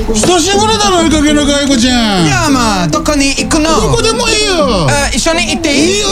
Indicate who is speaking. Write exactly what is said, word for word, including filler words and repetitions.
Speaker 1: 久しぶりだろ、いい加減な外子ちゃん。
Speaker 2: いやまあどこに行くの？
Speaker 1: どこでもいいよ。
Speaker 2: あ、一緒に行っていい？
Speaker 1: いいよ。